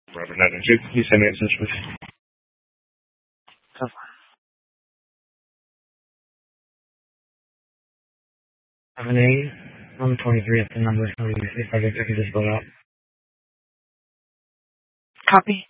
Robert 992. You send me a message, please. 78, 123 at the number. If I could just spell it out. Copy.